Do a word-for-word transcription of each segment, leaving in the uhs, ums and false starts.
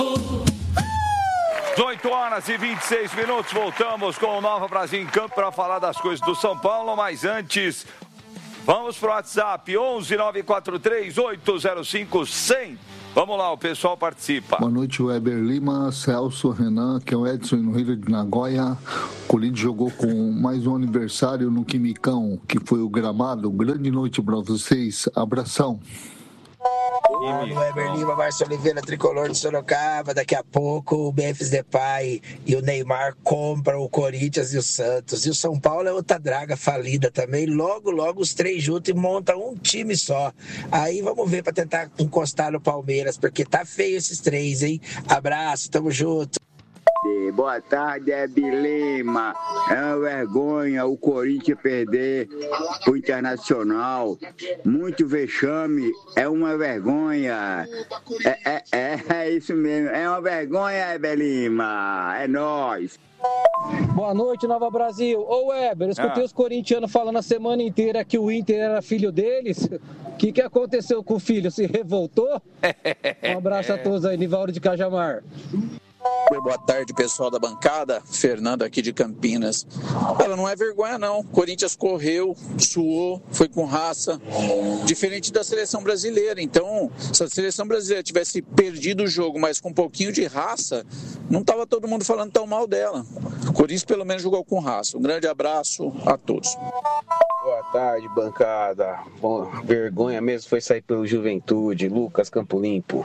dezoito horas e vinte e seis minutos, voltamos com o Nova Brasil em Campo para falar das coisas do São Paulo, mas antes, vamos para o WhatsApp, onze nove quatro três oito zero cinco cem. Vamos lá, o pessoal participa. Boa noite, Weber Lima, Celso, Renan, que é o Edson no Rio de Nagoya. O Corinthians jogou com mais um aniversário no Quimicão, que foi o gramado. Grande noite para vocês, abração. Olá, Weber Lima, Márcio Oliveira, tricolor de Sorocaba. Daqui a pouco o Memphis Depay e o Neymar compram o Corinthians e o Santos. E o São Paulo é outra draga falida também. Logo, logo os três juntos e montam um time só. Aí vamos ver para tentar encostar no Palmeiras, porque tá feio esses três, hein? Abraço, tamo junto. Boa tarde, Hebe Lima. É uma vergonha o Corinthians perder o Internacional. Muito vexame. É uma vergonha. É, é, é, é isso mesmo. É uma vergonha, Hebe Lima. É nóis. Boa noite, Nova Brasil. Ô, Weber, eu escutei ah. os corintianos falando a semana inteira que o Inter era filho deles. O que, que aconteceu com o filho? Se revoltou? Um abraço a todos aí, Nivaldo de Cajamar. Boa tarde, pessoal da bancada. Fernando aqui de Campinas. Ela não é vergonha, não. Corinthians correu, suou, foi com raça. Diferente da seleção brasileira. Então, se a seleção brasileira tivesse perdido o jogo, mas com um pouquinho de raça, não estava todo mundo falando tão mal dela. O Corinthians, pelo menos, jogou com raça. Um grande abraço a todos. Boa tarde, bancada. Bom, vergonha mesmo foi sair pelo Juventude. Lucas Campo Limpo.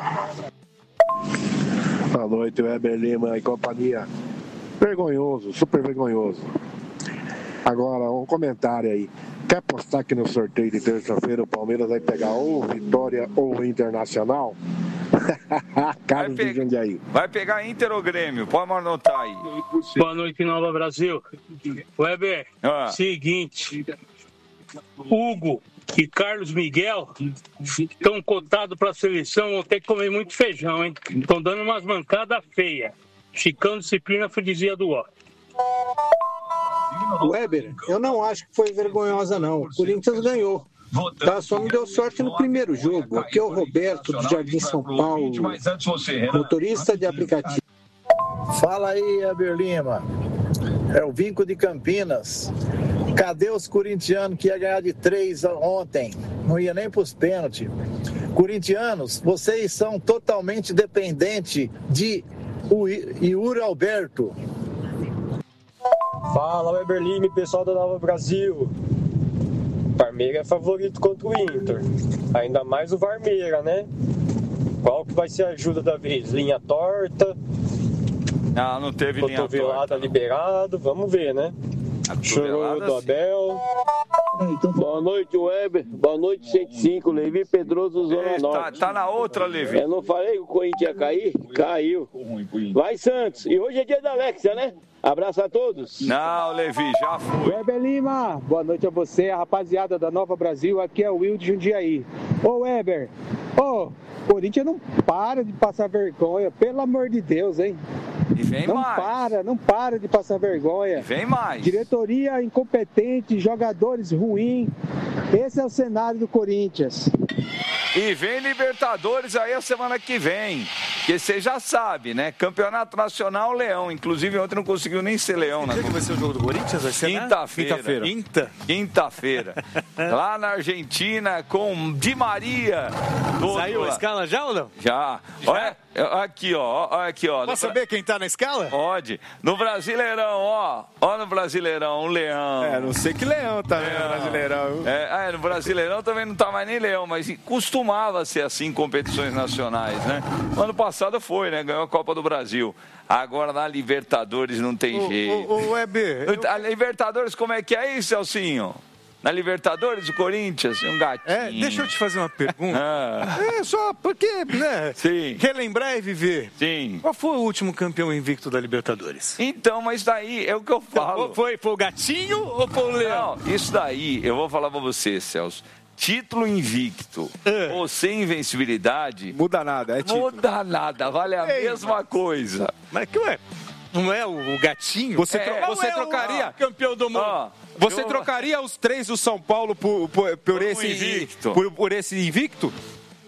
Boa noite, Weber Lima e companhia. Vergonhoso, super vergonhoso. Agora, um comentário aí. Quer apostar que no sorteio de terça-feira o Palmeiras vai pegar ou Vitória ou Internacional? Carlos de Jundiaí. Vai pegar Inter ou Grêmio? Pode anotar aí. Boa noite, Nova Brasil. Weber, ah. seguinte. Hugo e Carlos Miguel estão cotados para a seleção, vão ter que comer muito feijão, hein? Estão dando umas mancadas feias. Chicão, disciplina, freguesia do ó. Weber, eu não acho que foi vergonhosa, não. O Corinthians ganhou. Tá, só não deu sorte no primeiro jogo. Aqui é o Roberto, do Jardim São Paulo, motorista de aplicativo. Fala aí, Weber Lima. É o Vinco de Campinas. Cadê os corintianos que ia ganhar de três ontem? Não ia nem para os pênaltis. Corintianos, vocês são totalmente dependentes de Yuri Alberto. Fala, Weber Lima, pessoal da Nova Brasil. Varmeira é favorito contra o Inter. Ainda mais o Varmeira, né? Qual que vai ser a ajuda da vez? Linha torta? Não, não teve linha torta. Cotovelada liberado, vamos ver, né? Chorou do Abel. Boa noite, Weber. Boa noite, cento e cinco. Levi Pedroso, Zona é, Norte. Tá, tá na outra, Levi. Eu não falei que o Corinthians ia cair? Caiu. Vai, Santos. E hoje é dia da Alexia, né? Abraço a todos. Não, Levi, já foi. Weber Lima, boa noite a você, a rapaziada da Nova Brasil. Aqui é o Will de Jundiaí. Ô, Weber, ô, Corinthians não para de passar vergonha, pelo amor de Deus, hein? E vem não mais. Não para, não para de passar vergonha. E vem mais. Diretoria incompetente, jogadores ruins. Esse é o cenário do Corinthians. E vem Libertadores aí a semana que vem. Que você já sabe, né? Campeonato Nacional, Leão. Inclusive, ontem não conseguiu nem ser Leão. Que dia que vai ser o jogo do Corinthians? Vai ser Quinta-feira. Quinta-feira. Quinta? Quinta-feira. Lá na Argentina, com Di Maria. Saiu a escala já ou não? Já. já? Olha, aqui, ó. Olha aqui, ó. Posso saber quem tá na escala? Pode. No Brasileirão, ó. Ó no Brasileirão, o Leão. É, não sei que Leão também no Brasileirão. É, é, no Brasileirão também não tá mais nem Leão, mas costumava ser assim em competições nacionais, né? No ano passado foi, né? Ganhou a Copa do Brasil. Agora na Libertadores não tem o, jeito. O, o Weber... A Libertadores, como é que é isso, Celcinho? Na Libertadores, o Corinthians, um gatinho. É, deixa eu te fazer uma pergunta. Ah. É, só porque, né? Sim. Relembrar e viver. Sim. Qual foi o último campeão invicto da Libertadores? Então, mas daí é o que eu falo. Foi, foi o gatinho ou foi o leão? Não, isso daí, eu vou falar pra você, Celso. Título invicto é. ou sem invencibilidade... Muda nada, é título. Muda nada, vale a Ei, mesma mas... coisa. Mas que ué? Não é o gatinho? Você, é, tro... você é trocaria... O campeão do mundo. Ah, você eu... trocaria os três do São Paulo por, por, por, por esse um invicto? Por, por esse invicto?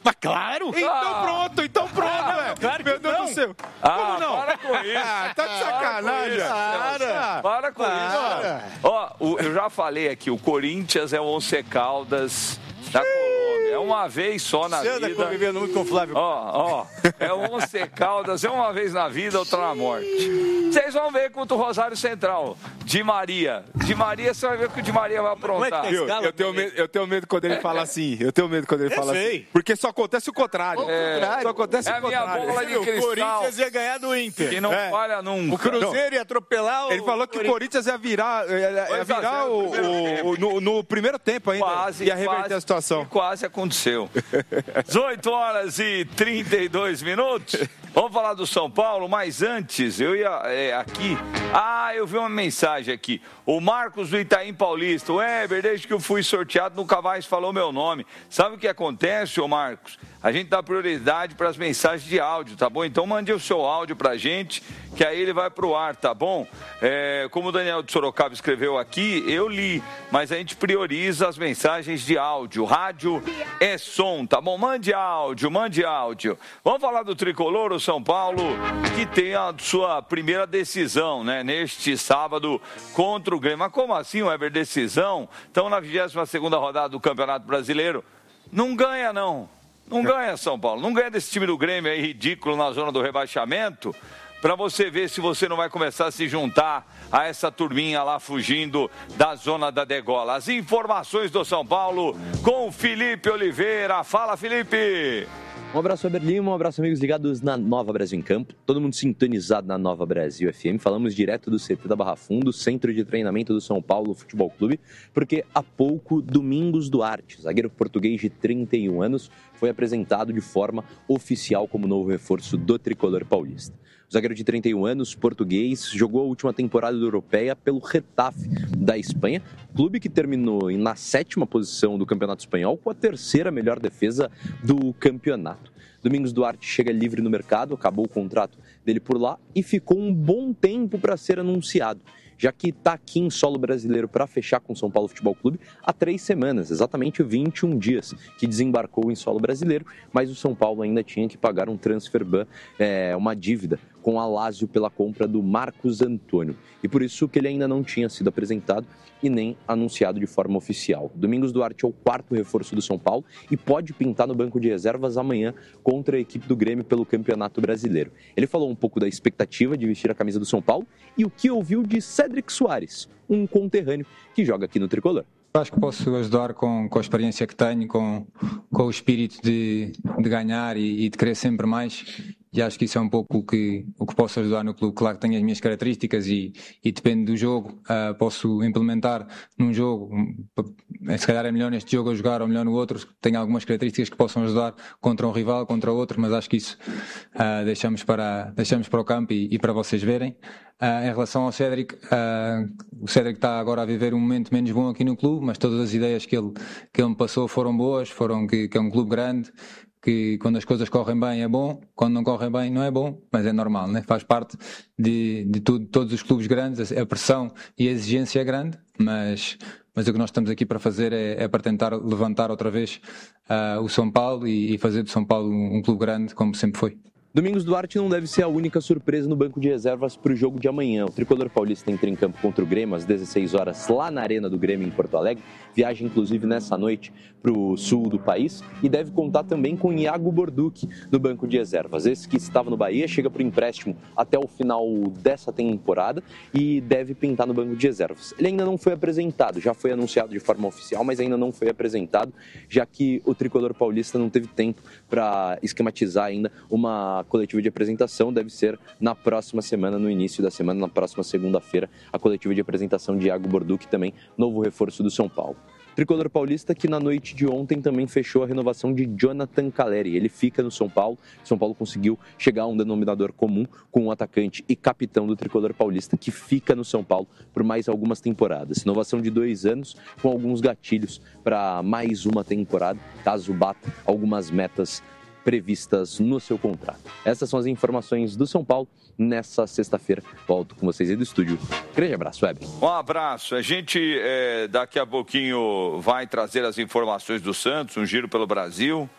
Mas claro! Então Ah. pronto, então pronto, velho. Claro que Meu Deus não. do céu. Ah, Como não? para com isso. Ah, tá de sacanagem. Para, para com Para. isso. Ó, o- eu já falei aqui, o Corinthians é o Once Caldas da Colômbia. É uma vez só na Você anda vida. convivendo muito com o Flávio. Ó, ó, é o Once Caldas, é uma vez na vida, outra na morte. Vocês vão ver contra o Rosário Central. Di Maria. Di Maria, você vai ver o que o Di Maria vai aprontar. Viu? Eu tenho, medo, eu tenho medo quando ele fala assim. Eu tenho medo quando ele Eu fala sei. assim. Porque só acontece o contrário. É. Só acontece É o a minha contrário. bola de O cristal. Corinthians ia ganhar do Inter. Que não É. falha nunca. O Cruzeiro ia atropelar o... Ele falou que o Corinthians ia virar, ia, ia dois a virar zero o, no primeiro tempo. o- no, no primeiro tempo ainda. Quase, ia reverter quase, a situação. e quase aconteceu. dezoito horas e trinta e dois minutos. Vamos falar do São Paulo, mas antes, eu ia é, aqui... Ah, eu vi uma mensagem aqui. O Marcos do Itaim Paulista. O Weber, desde que eu fui sorteado, nunca mais falou meu nome. Sabe o que acontece, ô Marcos? A gente dá prioridade para as mensagens de áudio, tá bom? Então mande o seu áudio pra gente, que aí ele vai pro ar, tá bom? É, como o Daniel de Sorocaba escreveu aqui, eu li, mas a gente prioriza as mensagens de áudio. Rádio é som, tá bom? Mande áudio, mande áudio. Vamos falar do Tricolor, o São Paulo, que tem a sua primeira decisão, né? Neste sábado contra o Grêmio. Mas como assim, Weber, decisão? Estão na vigésima segunda rodada do Campeonato Brasileiro. Não ganha, não. Não ganha, São Paulo. Não ganha desse time do Grêmio aí, ridículo, na zona do rebaixamento, para você ver se você não vai começar a se juntar a essa turminha lá fugindo da zona da degola. As informações do São Paulo com o Felipe Oliveira. Fala, Felipe! Um abraço, Weber Lima, um abraço, amigos ligados na Nova Brasil em Campo. Todo mundo sintonizado na Nova Brasil F M. Falamos direto do C T da Barra Fundo, Centro de Treinamento do São Paulo Futebol Clube, porque há pouco, Domingos Duarte, zagueiro português de trinta e um anos, foi apresentado de forma oficial como novo reforço do tricolor paulista. O zagueiro de trinta e um anos, português, jogou a última temporada europeia pelo Getafe da Espanha, clube que terminou na sétima posição do Campeonato Espanhol com a terceira melhor defesa do campeonato. Domingos Duarte chega livre no mercado, acabou o contrato dele por lá e ficou um bom tempo para ser anunciado, já que está aqui em solo brasileiro para fechar com o São Paulo Futebol Clube há três semanas, exatamente vinte e um dias que desembarcou em solo brasileiro, mas o São Paulo ainda tinha que pagar um transfer ban, é, uma dívida com a Lazio pela compra do Marcos Antônio. E por isso que ele ainda não tinha sido apresentado e nem anunciado de forma oficial. Domingos Duarte é o quarto reforço do São Paulo e pode pintar no banco de reservas amanhã contra a equipe do Grêmio pelo Campeonato Brasileiro. Ele falou um pouco da expectativa de vestir a camisa do São Paulo e o que ouviu de Cédric Soares, um conterrâneo que joga aqui no Tricolor. Acho que posso ajudar com, com a experiência que tenho, com, com o espírito de, de ganhar e, e de querer sempre mais. E acho que isso é um pouco o que, o que posso ajudar no clube. Claro que tenho as minhas características e, e depende do jogo. Uh, posso implementar num jogo, um, se calhar é melhor neste jogo a jogar ou melhor no outro. Tenho algumas características que possam ajudar contra um rival, contra outro, mas acho que isso uh, deixamos, para, deixamos para o campo e, e para vocês verem. Uh, em relação ao Cédric, uh, o Cédric está agora a viver um momento menos bom aqui no clube, mas todas as ideias que ele, que ele me passou foram boas, foram que, que é um clube grande, que quando as coisas correm bem é bom, quando não correm bem não é bom, mas é normal, né? Faz parte de, de tudo, todos os clubes grandes, a pressão e a exigência é grande, mas, mas o que nós estamos aqui para fazer é, é para tentar levantar outra vez uh, o São Paulo e, e fazer do São Paulo um, um clube grande como sempre foi. Domingos Duarte não deve ser a única surpresa no banco de reservas para o jogo de amanhã. O tricolor paulista entra em campo contra o Grêmio às dezesseis horas lá na Arena do Grêmio em Porto Alegre. Viaja inclusive nessa noite para o sul do país e deve contar também com Iago Borducchi no banco de reservas. Esse que estava no Bahia chega para o empréstimo até o final dessa temporada e deve pintar no banco de reservas. Ele ainda não foi apresentado, já foi anunciado de forma oficial, mas ainda não foi apresentado, já que o tricolor paulista não teve tempo para esquematizar ainda uma coletiva de apresentação. Deve ser na próxima semana, no início da semana, na próxima segunda-feira, a coletiva de apresentação de Iago Borducchi, também novo reforço do São Paulo. Tricolor paulista que na noite de ontem também fechou a renovação de Jonathan Calleri. Ele fica no São Paulo. São Paulo conseguiu chegar a um denominador comum com o atacante e capitão do tricolor paulista que fica no São Paulo por mais algumas temporadas. Renovação de dois anos com alguns gatilhos para mais uma temporada, caso bata algumas metas previstas no seu contrato. Essas são as informações do São Paulo nessa sexta-feira. Volto com vocês aí do estúdio. Grande abraço, Weber. Um abraço. A gente é, daqui a pouquinho vai trazer as informações do Santos, um giro pelo Brasil.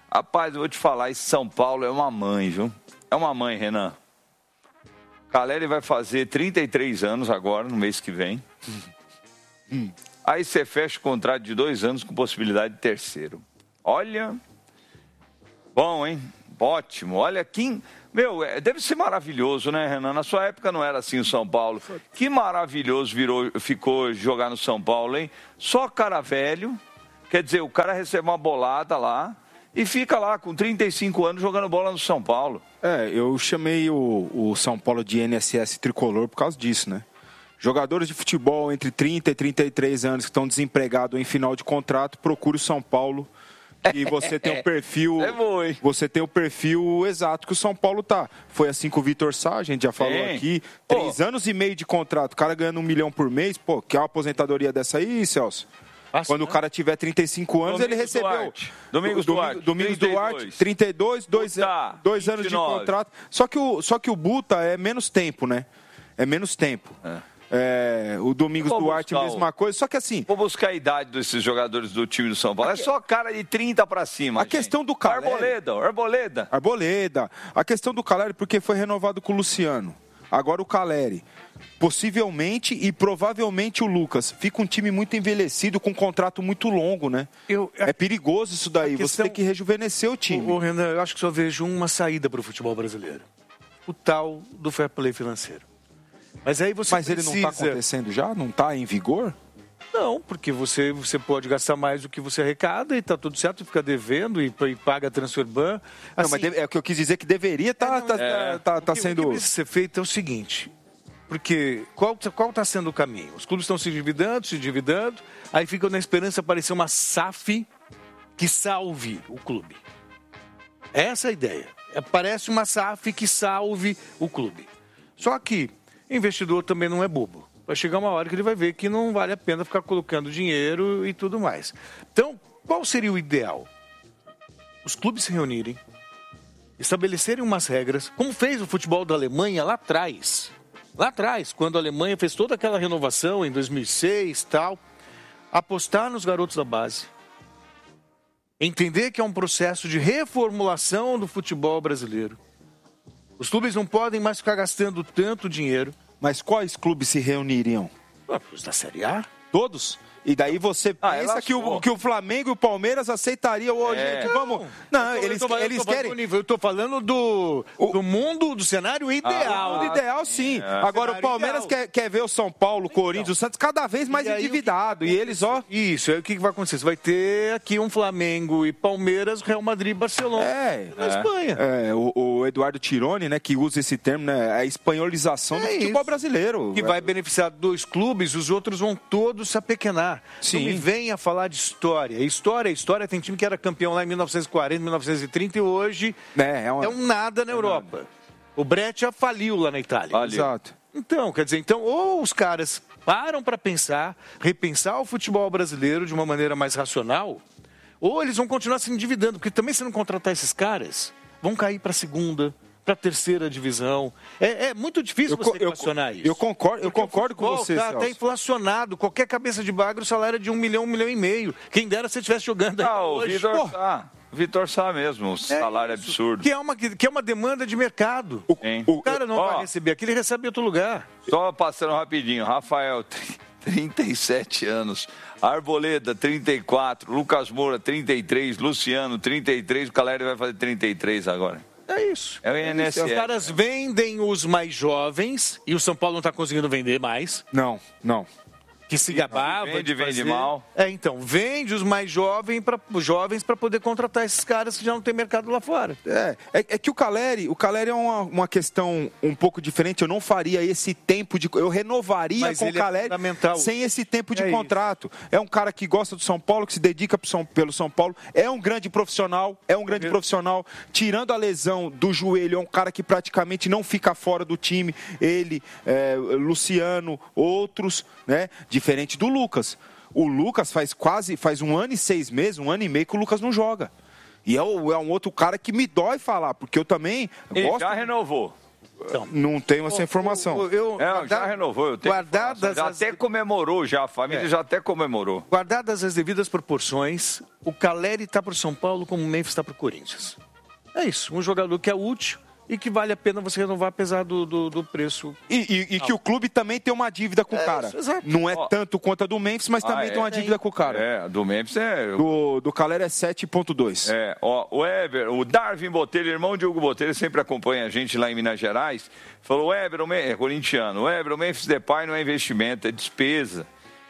Rapaz, eu vou te falar, esse São Paulo é uma mãe, viu? É uma mãe, Renan. Caleri vai fazer trinta e três anos agora, no mês que vem. Hum. Aí você fecha o contrato de dois anos com possibilidade de terceiro. Olha, bom, hein? Ótimo. Olha, que... Meu, deve ser maravilhoso, né, Renan? Na sua época não era assim o São Paulo. Que maravilhoso virou, ficou jogar no São Paulo, hein? Só cara velho, quer dizer, o cara recebe uma bolada lá e fica lá com trinta e cinco anos jogando bola no São Paulo. É, eu chamei o, o São Paulo de N S S tricolor por causa disso, né? Jogadores de futebol entre trinta e trinta e três anos que estão desempregados em final de contrato, procure o São Paulo. E você tem o perfil. É bom, hein? Você tem o perfil exato que o São Paulo tá. Foi assim com o Vitor Sá, a gente já falou Sim. aqui. Três oh. anos e meio de contrato, o cara ganhando um milhão por mês. Pô, quer uma aposentadoria dessa aí, Celso? Passa, Quando né? o cara tiver trinta e cinco anos, Domingos ele recebeu. Duarte. Domingos Duarte. Domingos Duarte, trinta e dois, dois, Buta, dois anos de contrato. Só que, o, só que o Buta é menos tempo, né? É menos tempo. É. É, o Domingos Duarte, a mesma coisa, só que assim... Vou buscar a idade desses jogadores do time do São Paulo. É só cara de trinta pra cima, A gente. questão do Caleri... Arboleda, Arboleda. Arboleda. A questão do Caleri, porque foi renovado com o Luciano. Agora o Caleri. Possivelmente e provavelmente o Lucas. Fica um time muito envelhecido, com um contrato muito longo, né? Eu, a... É perigoso isso daí. Questão... Você tem que rejuvenescer o time. O, o Renan, eu acho que só vejo uma saída para o futebol brasileiro. O tal do fair play financeiro. Mas aí você Mas precisa... ele não está acontecendo já? Não está em vigor? Não, porque você, você pode gastar mais do que você arrecada e está tudo certo, fica devendo e, e paga a Transferban. Assim, não, mas deve, é o que eu quis dizer, que deveria estar tá, tá, é, tá, tá sendo... O que precisa ser feito é o seguinte, porque qual está sendo o caminho? Os clubes estão se endividando, se endividando, aí ficam na esperança de aparecer uma S A F que salve o clube. Essa é a ideia. Parece uma S A F que salve o clube. Só que investidor também não é bobo. Vai chegar uma hora que ele vai ver que não vale a pena ficar colocando dinheiro e tudo mais. Então, qual seria o ideal? Os clubes se reunirem, estabelecerem umas regras, como fez o futebol da Alemanha lá atrás. Lá atrás, quando a Alemanha fez toda aquela renovação em dois mil e seis e tal, apostar nos garotos da base. Entender que é um processo de reformulação do futebol brasileiro. Os clubes não podem mais ficar gastando tanto dinheiro. Mas quais clubes se reuniriam? Os da Série A? Todos? E daí você ah, pensa que o, que o Flamengo e o Palmeiras aceitariam hoje, é. gente, vamos... Não, eu tô, eles, eu tô, eles eu tô querem... Nível, eu tô falando do, do mundo, do cenário ideal. Ah, do ideal, sim. É. Agora, o Palmeiras quer, quer ver o São Paulo, o Corinthians, então, o Santos cada vez mais e endividado. Que... E eles, ó... Isso, aí o que vai acontecer? Você vai ter aqui um Flamengo e Palmeiras, Real Madrid e Barcelona é, na é. Espanha. É, o, o Eduardo Tironi, né, que usa esse termo, né, a espanholização é do futebol isso. brasileiro. Que vai beneficiar dois clubes, os outros vão todos se apequenar. Sim. Então, venha falar de história. História, história, tem time que era campeão lá em mil novecentos e quarenta, mil novecentos e trinta e hoje é, é, uma... é um nada na é Europa. Nada. O Brescia já faliu lá na Itália. Faliu. Exato. Então, quer dizer, então, ou os caras param para pensar, repensar o futebol brasileiro de uma maneira mais racional, ou eles vão continuar se endividando, porque também se não contratar esses caras, vão cair para a segunda, para a terceira divisão. É, é muito difícil eu, você equacionar isso. Eu concordo, eu concordo com você, Está tá inflacionado. Qualquer cabeça de bagre, o salário é de um milhão, um milhão e meio. Quem dera se estivesse jogando ah, hoje. O Vitor Sá. Vitor Sá mesmo, o salário é absurdo. Que é, uma, que é uma demanda de mercado. O, o cara não ó, vai receber aqui, ele recebe em outro lugar. Só passando rapidinho. Rafael, trinta e sete anos. Arboleda, trinta e quatro. Lucas Moura, trinta e três. Luciano, trinta e três. O Caleri vai fazer trinta e três agora. É isso. É o I N S S. Os caras vendem os mais jovens e o São Paulo não está conseguindo vender mais. Não, não. Que se gabava. Vende, vende mal. É, então, vende os mais jovens para jovens para poder contratar esses caras que já não tem mercado lá fora. É, é, é que o Caleri, o Caleri é uma, uma questão um pouco diferente. Eu não faria esse tempo de... Eu renovaria Mas com o Caleri é sem esse tempo de é contrato. Isso. É um cara que gosta do São Paulo, que se dedica pro São, pelo São Paulo. É um grande profissional, é um grande é. profissional. Tirando a lesão do joelho, é um cara que praticamente não fica fora do time. Ele, é, Luciano, outros, né? Diferente do Lucas. O Lucas faz quase, faz um ano e seis meses, um ano e meio que o Lucas não joga. E é, o, é um outro cara que me dói falar, porque eu também Ele gosto... já renovou. Então, não tenho essa informação. Eu, eu, é, já renovou, eu tenho guardadas já as... até comemorou, já a família é. já até comemorou. Guardadas as devidas proporções, o Caleri está para o São Paulo como o Memphis está para o Corinthians. É isso, um jogador que é útil e que vale a pena você renovar apesar do, do, do preço. E, e, e que o clube também tem uma dívida com o é, cara. Exato. Não é tanto quanto a do Memphis, mas ah, também é, tem uma dívida é. com o cara. É, do Memphis é... Do, do Caleri é sete vírgula dois. É, ó, o Eber, o Darwin Botelho, irmão de Hugo Botelho, sempre acompanha a gente lá em Minas Gerais, falou, o Eber, o é corintiano, o Eber, o Memphis Depay não é investimento, é despesa.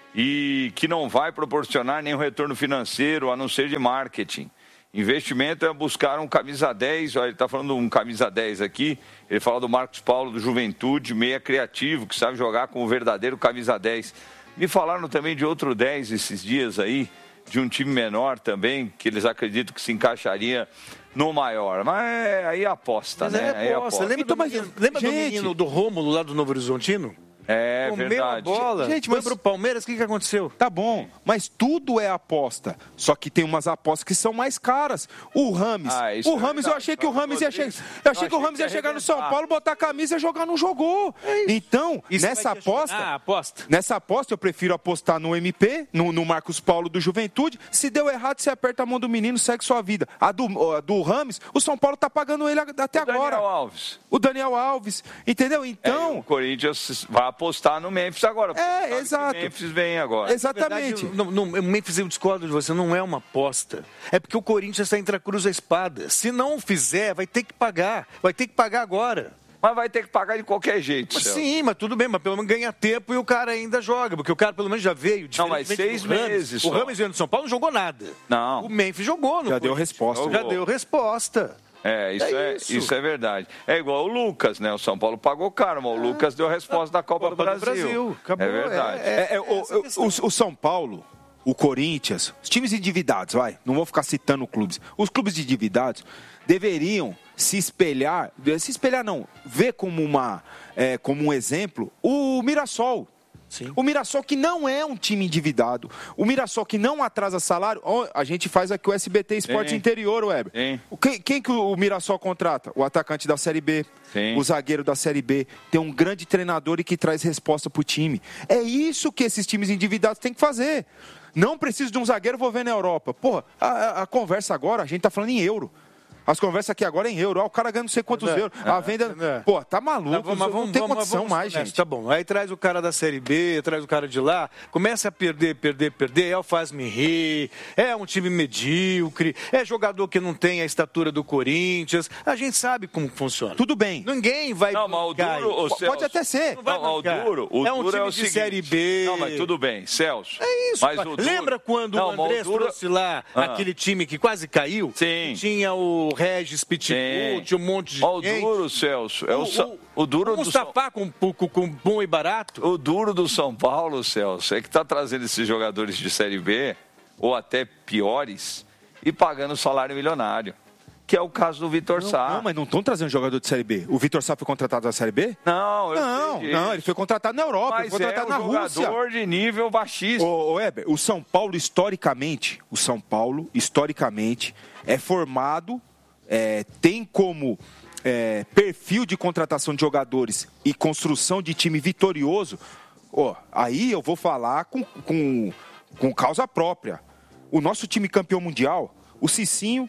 E que não vai proporcionar nenhum retorno financeiro, a não ser de marketing. Investimento é buscar um camisa dez, ó, ele está falando um camisa dez aqui, ele fala do Marcos Paulo, do Juventude, meia criativo, que sabe jogar com o verdadeiro camisa dez. Me falaram também de outro dez esses dias aí, de um time menor também, que eles acreditam que se encaixaria no maior. Mas é, aí aposta, mas né? É aí aposta. Lembra, então, do, menino, lembra gente, do menino do Rômulo lá do Novo Horizontino? É, comeu verdade. a bola, gente, mas pro Palmeiras, o que, que aconteceu? Tá bom, mas tudo é aposta. Só que tem umas apostas que são mais caras. O Rames, ah, o Rames, é eu achei que o Rames ia chegar. Eu achei que o Rames ia chegar no São Paulo, botar a camisa e jogar, não jogou. É então, isso nessa aposta, ah, aposta, nessa aposta eu prefiro apostar no M P, no, no Marcos Paulo do Juventude. Se deu errado, você aperta a mão do menino, segue sua vida. A do, a do Rames, o São Paulo tá pagando ele até o agora. Daniel Alves. O Daniel Alves, entendeu? Então, é, o Corinthians vai apostar no Memphis agora. É, exato. O Memphis vem agora. Exatamente. Verdade, no, no, o Memphis, eu discordo de você, não é uma aposta. É porque o Corinthians está entre a cruz e a espada. Se não fizer, vai ter que pagar. Vai ter que pagar agora. Mas vai ter que pagar de qualquer jeito. Mas sim, mas tudo bem, mas pelo menos ganha tempo e o cara ainda joga. Porque o cara pelo menos já veio. Não, mas seis meses. O Rames veio no São Paulo não jogou nada. Não. O Memphis jogou. No já deu resposta. Já deu resposta. É, isso é, é isso. isso é verdade. É igual o Lucas, né? O São Paulo pagou caro, mas o é. Lucas deu a resposta da Copa, Copa do Brasil. Do Brasil. Acabou. É verdade. É, é, é, o, o, o São Paulo, o Corinthians, os times endividados, vai, não vou ficar citando clubes. Os clubes endividados deveriam se espelhar, se espelhar não, ver como, uma, é, como um exemplo o Mirassol. Sim. O Mirassol que não é um time endividado, o Mirassol que não atrasa salário, a gente faz aqui o S B T Esporte Interior, Weber. Quem, quem que o Mirassol contrata? O atacante da Série B, Sim. o zagueiro da Série B, tem um grande treinador e que traz resposta pro time. É isso que esses times endividados têm que fazer. Não preciso de um zagueiro, vou ver na Europa. Porra, a, a, a conversa agora, a gente tá falando em euro. As conversas aqui agora é em euro. Ah, o cara ganha não sei quantos é, euros. A venda... É. Pô, tá maluco. Não, mas vamos, não tem vamos, condição vamos, mais, gente. Tá bom. Aí traz o cara da Série B, traz o cara de lá, começa a perder, perder, perder. É o faz-me rir, é um time medíocre, é jogador que não tem a estatura do Corinthians. A gente sabe como funciona. Tudo bem. Ninguém vai... Não, mas o duro... O Celso, pode até ser. Não, não o duro, o é um duro time é o de seguinte, Série B. Não, mas tudo bem, Celso. É isso. Mas o duro... Lembra quando não, o Andrés o duro... trouxe lá ah. aquele time que quase caiu? Sim. Tinha o Regis Pitbull, tinha um monte de Ó, gente. O duro, Celso, é o, o, o duro do Mustafa com, com, com bom e barato. O duro do São Paulo, Celso, é que está trazendo esses jogadores de Série B, ou até piores, e pagando salário milionário. Que é o caso do Vitor Sá. Não, mas não estão trazendo jogador de Série B. O Vitor Sá foi contratado na Série B? Não, eu Não, não, ele foi contratado na Europa, mas ele foi contratado é um na Rússia. Jogador de nível baixíssimo. Ô, ô Eber, o São Paulo, historicamente, o São Paulo, historicamente, é formado, é, tem como... É, perfil de contratação de jogadores e construção de time vitorioso, ó, aí eu vou falar com, com, com causa própria. O nosso time campeão mundial, o Cicinho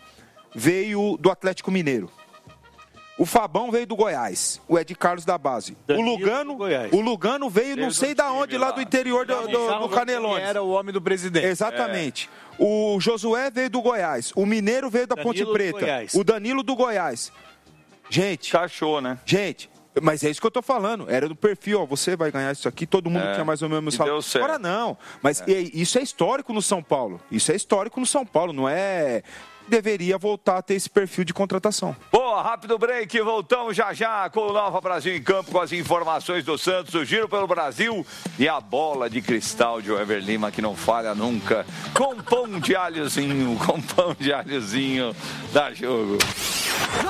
veio do Atlético Mineiro, o Fabão veio do Goiás, o Ed Carlos da base, Danilo o Lugano, o Lugano veio, veio não sei da onde, lá do interior do, do, do Canelones. Era o homem do presidente. Exatamente. É. O Josué veio do Goiás, o Mineiro veio da Danilo Ponte Preta, o Danilo do Goiás. Gente, cachou, né? Gente, mas é isso que eu tô falando. Era do perfil, ó, você vai ganhar isso aqui, todo mundo é, tinha mais ou menos salário. Agora não. Mas é. isso é histórico no São Paulo. Isso é histórico no São Paulo, não é... Deveria voltar a ter esse perfil de contratação. Boa, rápido break, voltamos já já com o Nova Brasil em Campo, com as informações do Santos, o Giro pelo Brasil e a bola de cristal de Weber Lima, que não falha nunca, com pão de alhozinho, com pão de alhozinho, dá jogo.